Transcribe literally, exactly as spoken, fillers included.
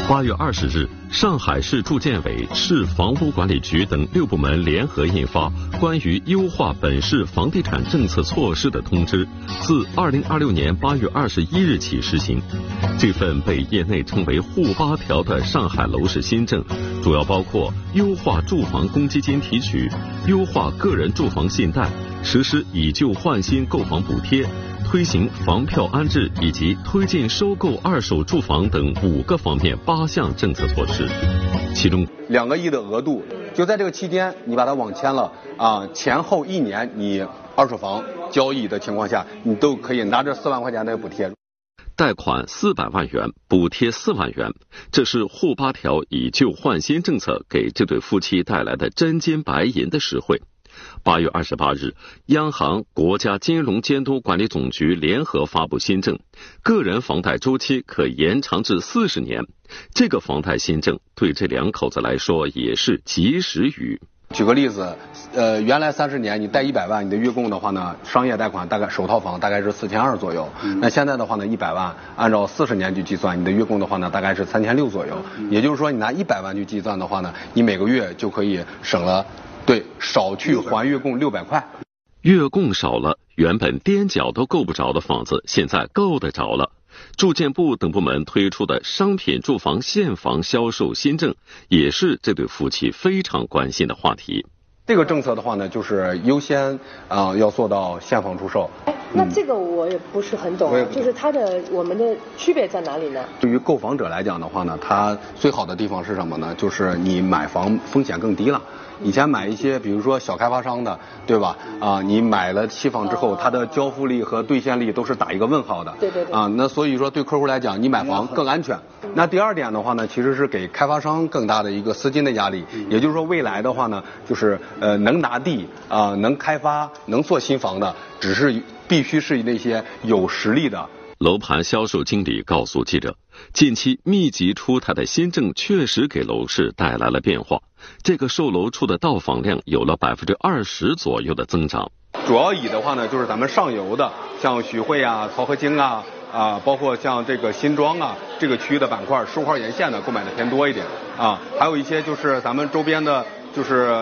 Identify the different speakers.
Speaker 1: 八月二十日，上海市住建委、市房屋管理局等六部门联合印发《关于优化本市房地产政策措施的通知》，自二零二六年八月二十一日起实行。这份被业内称为“沪八条”的上海楼市新政，主要包括优化住房公积金提取、优化个人住房信贷、实施以旧换新购房补贴、推行房票安置以及推进收购二手住房等五个方面八项政策措施。其中，
Speaker 2: 两个亿的额度，就在这个期间，你把它网签了啊，前后一年你二手房交易的情况下，你都可以拿这四万块钱的补贴。
Speaker 1: 贷款四百万元，补贴四万元，这是沪八条以旧换新政策给这对夫妻带来的真金白银的实惠。八月二十八日，央行、国家金融监督管理总局联合发布新政，个人房贷周期可延长至四十年。这个房贷新政对这两口子来说也是及时雨。
Speaker 2: 举个例子，呃，原来三十年你贷一百万，你的月供的话呢，商业贷款大概首套房大概是四千二左右。嗯、那现在的话呢，一百万按照四十年去计算，你的月供的话呢，大概是三千六左右。嗯、也就是说，你拿一百万去计算的话呢，你每个月就可以省了，对，少去还月供六百块。
Speaker 1: 月供少了，原本踮脚都够不着的房子，现在够得着了。住建部等部门推出的商品住房现房销售新政，也是这对夫妻非常关心的话题。
Speaker 2: 这个政策的话呢，就是优先啊、呃、要做到现房出售。
Speaker 3: 哎，那这个我也不是很懂，嗯、就是它的我们的区别在哪里呢？
Speaker 2: 对于购房者来讲的话呢，它最好的地方是什么呢？就是你买房风险更低了。以前买一些比如说小开发商的，对吧？啊，你买了期房之后，它的交付力和兑现力都是打一个问号的。
Speaker 3: 对对对。
Speaker 2: 啊，那所以说对客户来讲，你买房更安全。那第二点的话呢，其实是给开发商更大的一个资金的压力。也就是说，未来的话呢，就是呃能拿地啊、呃、能开发、能做新房的，只是必须是那些有实力的。
Speaker 1: 楼盘销售经理告诉记者，近期密集出台的新政确实给楼市带来了变化，这个售楼处的到访量有了百分之二十左右的增长。
Speaker 2: 主要以的话呢，就是咱们上游的，像徐汇啊、漕河泾啊啊，包括像这个新庄啊这个区域的板块，书号沿线的购买的偏多一点啊，还有一些就是咱们周边的，就是。